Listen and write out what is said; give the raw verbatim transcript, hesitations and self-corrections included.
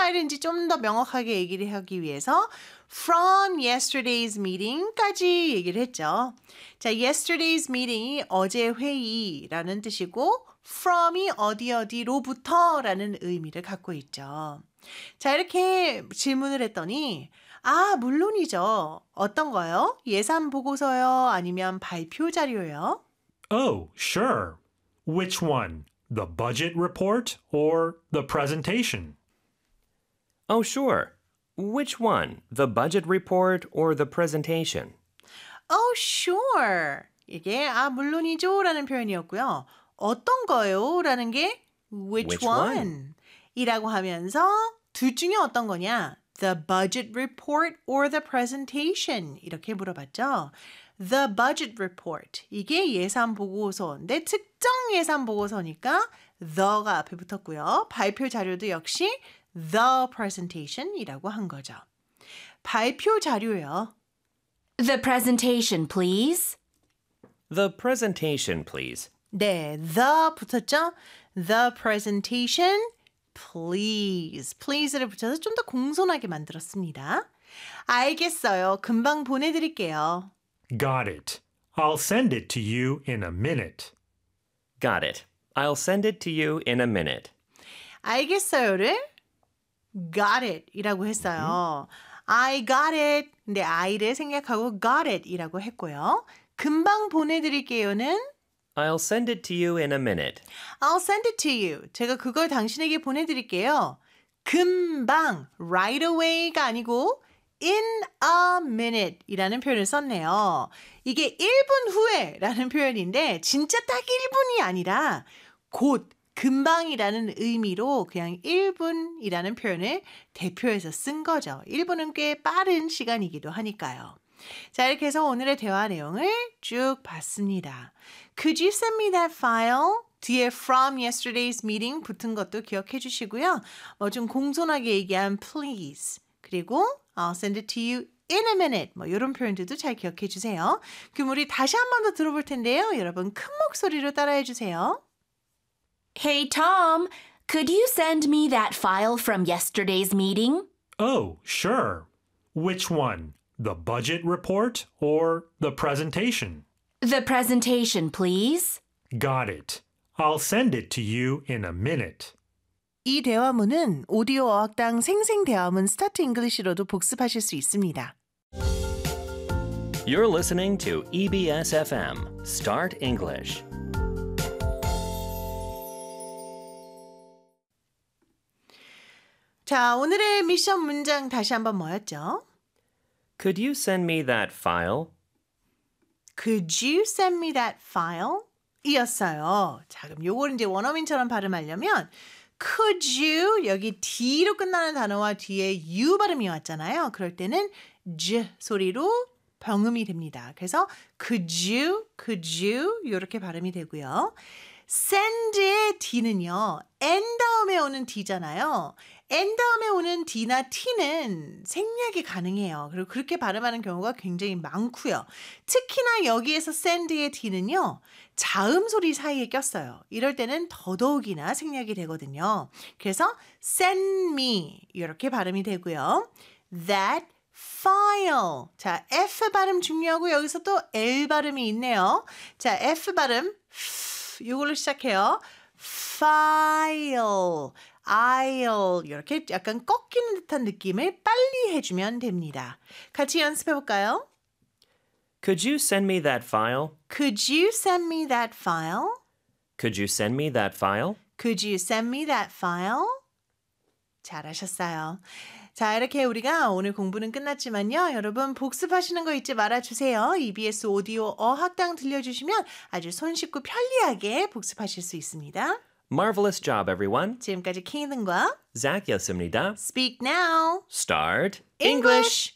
파일인지 좀 더 명확하게 얘기를 하기 위해서 from yesterday's meeting까지 얘기를 했죠. 자, yesterday's meeting이 어제 회의라는 뜻이고 from이 어디 어디로부터라는 의미를 갖고 있죠. 자, 이렇게 질문을 했더니 아, 물론이죠. 어떤 거요? 예산 보고서요? 아니면 발표 자료요? Oh, sure. Which one? The budget report or the presentation? Oh, sure. Which one? The budget report or the presentation? Oh, sure. 이게 아, 물론이죠 라는 표현이었고요. 어떤 거요? 라는 게 which, Which one? one? 이라고 하면서 둘 중에 어떤 거냐? The budget report or the presentation? 이렇게 물어봤죠. The budget report. 이게 예산 보고서인데 특정 예산 보고서니까 the가 앞에 붙었고요. 발표 자료도 역시 the presentation이라고 한 거죠. 발표 자료요. The presentation, please. The presentation, please. 네, the 붙었죠? The presentation, please. please를 붙여서 좀 더 공손하게 만들었습니다. 알겠어요. 금방 보내드릴게요. Got it. I'll send it to you in a minute. Got it. I'll send it to you in a minute. 알겠어요를 got it 이라고 했어요. I got it. 근데 I를 생략하고 got it 이라고 했고요. 금방 보내드릴게요는 I'll send it to you in a minute. I'll send it to you. 제가 그걸 당신에게 보내드릴게요. 금방, right away가 아니고 in a minute 이라는 표현을 썼네요. 이게 일 분 후에 라는 표현인데 진짜 딱 일 분이 아니라 곧, 금방이라는 의미로 그냥 일 분이라는 표현을 대표해서 쓴 거죠. 일 분은 꽤 빠른 시간이기도 하니까요. 자, 이렇게 해서 오늘의 대화 내용을 쭉 봤습니다. Could you send me that file? 뒤에 from yesterday's meeting 붙은 것도 기억해 주시고요. 뭐 좀 공손하게 얘기한 please. 그리고 I'll send it to you in a minute. 뭐 이런 표현들도 잘 기억해 주세요. 그럼 우리 다시 한 번 더 들어볼 텐데요. 여러분 큰 목소리로 따라해 주세요. Hey, Tom, could you send me that file from yesterday's meeting? Oh, sure. Which one? The budget report or the presentation? The presentation, please. Got it. I'll send it to you in a minute. 이 대화문은 오디오 어학당 생생대화문 스타트 잉글리시로도 복습하실 수 있습니다. You're listening to E B S F M, Start English. 자, 오늘의 미션 문장 다시 한번 뭐였죠? Could you send me that file? Could you send me that file? 이었어요. 자, 그럼 요걸 이제 원어민처럼 발음하려면 could you 여기 D로 끝나는 단어와 뒤에 U 발음이 왔잖아요. 그럴 때는 j 소리로 병음이 됩니다. 그래서 could you, could you 이렇게 발음이 되고요. send의 D는요. N 다음에 오는 D잖아요. N 다음에 오는 D나 T는 생략이 가능해요. 그리고 그렇게 발음하는 경우가 굉장히 많고요. 특히나 여기에서 send의 D는요. 자음 소리 사이에 꼈어요. 이럴 때는 더더욱이나 생략이 되거든요. 그래서 send me 이렇게 발음이 되고요. That file. 자, F 발음 중요하고 여기서 또 L 발음이 있네요. 자, F 발음 이걸로 시작해요. file. I'll 이렇게 약간 꺾이는 듯한 느낌을 빨리 해주면 됩니다. 같이 연습해 볼까요? Could you send me that file? Could you send me that file? Could you send me that file? Could you send me that file? 잘하셨어요. 자, 이렇게 우리가 오늘 공부는 끝났지만요. 여러분 복습하시는 거 잊지 말아주세요. 이비에스 오디오 어학당 들려주시면 아주 손쉽고 편리하게 복습하실 수 있습니다. Marvelous job, everyone. 지금까지 케이든과 Zach였습니다. Speak Now. Start English.